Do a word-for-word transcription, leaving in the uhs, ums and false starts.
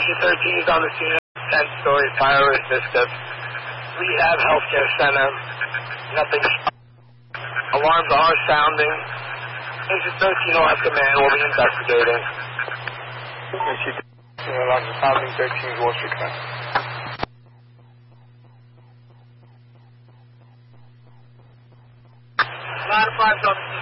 Agent thirteen is on the scene. ten-story fire resistant. Rehab healthcare center. Nothing. Alarms are sounding. Agent thirteen will have command. We'll be investigating. Agent thirteen, alarms are sounding. thirteen is Wall Street command. nine five